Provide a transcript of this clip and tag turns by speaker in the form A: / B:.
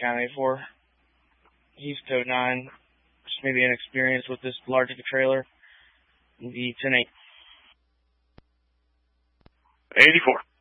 A: County for. He's code 9. Just maybe inexperienced with this larger trailer. The 10-8.
B: 84.